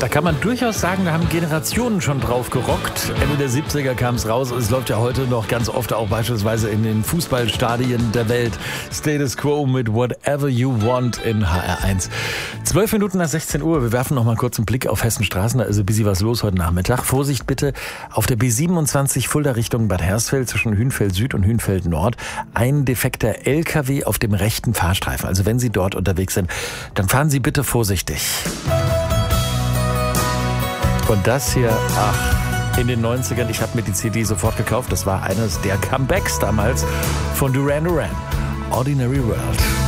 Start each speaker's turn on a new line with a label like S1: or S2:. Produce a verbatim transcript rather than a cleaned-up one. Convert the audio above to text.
S1: Da kann man durchaus sagen, da haben Generationen schon drauf gerockt. Ende der siebziger kam es raus. Es läuft ja heute noch ganz oft auch beispielsweise in den Fußballstadien der Welt. Status Quo mit Whatever You Want in H R eins. Zwölf Minuten nach sechzehn Uhr. Wir werfen noch mal kurz einen Blick auf Hessens Straßen. Da ist ein bisschen was los heute Nachmittag. Vorsicht bitte auf der B siebenundzwanzig Fulda Richtung Bad Hersfeld zwischen Hünfeld Süd und Hünfeld Nord. Ein defekter L K W auf dem rechten Fahrstreifen. Also wenn Sie dort unterwegs sind, dann fahren Sie bitte vorsichtig. Und das hier, ach, in den neunzigern, ich habe mir die C D sofort gekauft. Das war eines der Comebacks damals von Duran Duran. Ordinary World.